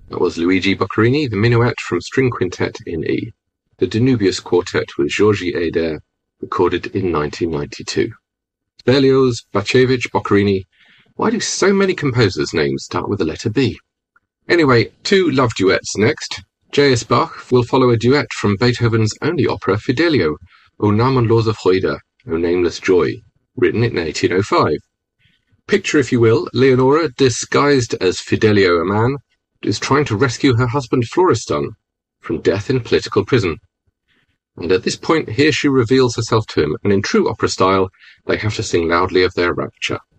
That was Luigi Boccherini, the Minuet from String Quintet in E, the Danubius Quartet with Georgi Eder, recorded in 1992. Berlioz, Bacevich, Boccherini. Why do so many composers' names start with the letter B? Anyway, two love duets next. J.S. Bach will follow a duet from Beethoven's only opera, Fidelio, O namenlose Freude, O nameless joy, written in 1805. Picture, if you will, Leonora, disguised as Fidelio, a man, is trying to rescue her husband Florestan from death in political prison. And at this point, here she reveals herself to him, and in true opera style, they have to sing loudly of their rapture.